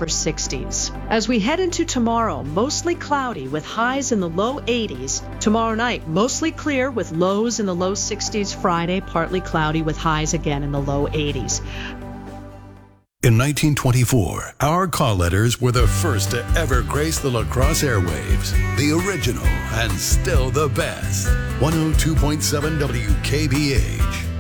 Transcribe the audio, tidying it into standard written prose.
upper 60s. As we head into tomorrow, mostly cloudy with highs in the low 80s. Tomorrow night, mostly clear with lows in the low 60s. Friday, partly cloudy with highs again in the low 80s. In 1924, our call letters were the first to ever grace the La Crosse airwaves. The original and still the best. 102.7 WKBH.